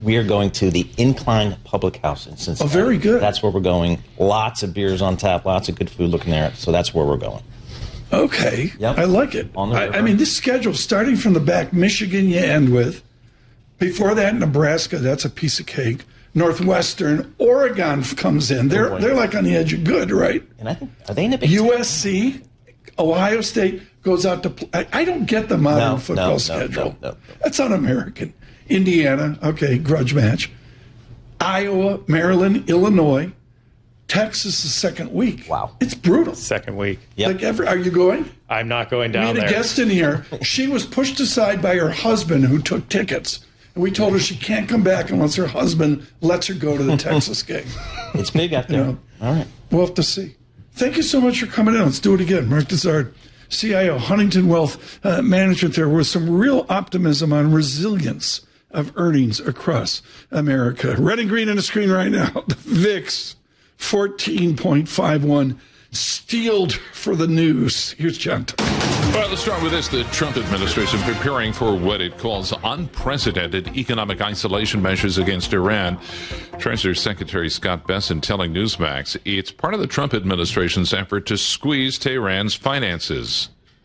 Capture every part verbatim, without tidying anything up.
We are going to the Incline Public House in Cincinnati. Oh, very good. That's where we're going. Lots of beers on tap, lots of good food looking there. So that's where we're going. Okay. Yep. I like it. On the I, river. I mean, this schedule, starting from the back, Michigan you end with. Before that, Nebraska, that's a piece of cake. Northwestern, Oregon comes in. They're, Oh, boy. they're like on the edge of good, right? And I think, are they in the Big U S C, Ohio State goes out to play. I, I don't get the modern No, football no, no, schedule. no, no, no. That's un-American. Indiana, okay, grudge match. Iowa, Maryland, Illinois. Texas the second week. Wow. It's brutal. Second week. Yep. Like every, are you going? I'm not going We down had there. a guest in here. She was pushed aside by her husband who took tickets. And we told her she can't come back unless her husband lets her go to the Texas game. It's big out there. You know. All right. We'll have to see. Thank you so much for coming in. Let's do it again. Mark Dizard, C I O, Huntington Wealth uh, Management there with some real optimism on resilience of earnings across America. Red and green on the screen right now. The V I X, fourteen point five one, steeled for the news. Here's John. Well, let's start with this. The Trump administration preparing for what it calls unprecedented economic isolation measures against Iran. Treasury Secretary Scott Bessent telling Newsmax it's part of the Trump administration's effort to squeeze Tehran's finances.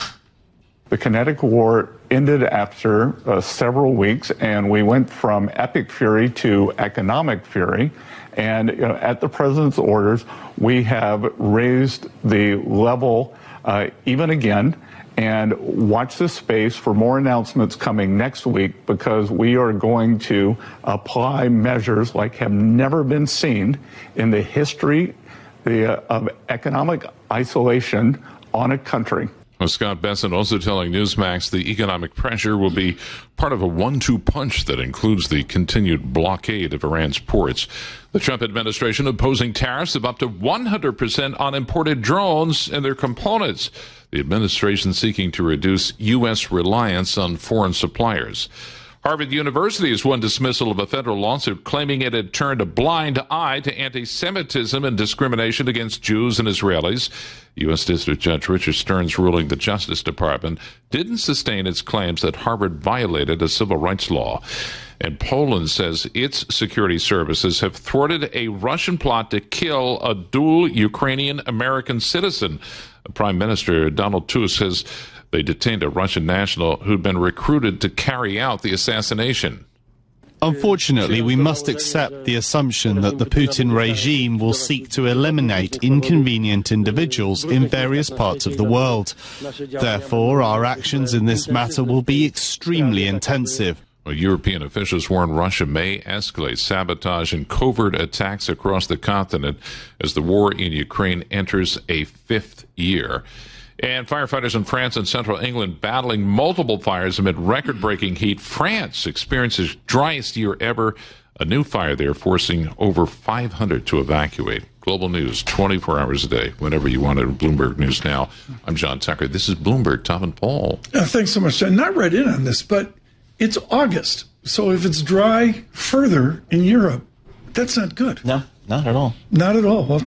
The kinetic war ended after uh, several weeks, and we went from epic fury to economic fury. And you know, at the president's orders, we have raised the level uh, even again. And watch this space for more announcements coming next week, because we are going to apply measures like have never been seen in the history the, uh, of economic isolation on a country. Well, Scott Bessent also telling Newsmax the economic pressure will be part of a one two punch that includes the continued blockade of Iran's ports. The Trump administration opposing tariffs of up to one hundred percent on imported drones and their components. The administration seeking to reduce U S reliance on foreign suppliers. Harvard University has won dismissal of a federal lawsuit claiming it had turned a blind eye to anti-Semitism and discrimination against Jews and Israelis. U S District Judge Richard Stearns ruling the Justice Department didn't sustain its claims that Harvard violated a civil rights law. And Poland says its security services have thwarted a Russian plot to kill a dual Ukrainian-American citizen. Prime Minister Donald Tusk says they detained a Russian national who'd been recruited to carry out the assassination. Unfortunately, we must accept the assumption that the Putin regime will seek to eliminate inconvenient individuals in various parts of the world. Therefore, our actions in this matter will be extremely intensive. Well, European officials warn Russia may escalate sabotage and covert attacks across the continent as the war in Ukraine enters a fifth year. And firefighters in France and central England battling multiple fires amid record-breaking heat. France experiences driest year ever. A new fire there forcing over five hundred to evacuate. Global news, twenty-four hours a day, whenever you want it. Bloomberg News Now. I'm John Tucker. This is Bloomberg, Tom and Paul. Uh, thanks so much, John. Not read in on this, but it's August. So if it's dry further in Europe, that's not good. No, not at all. Not at all. Well,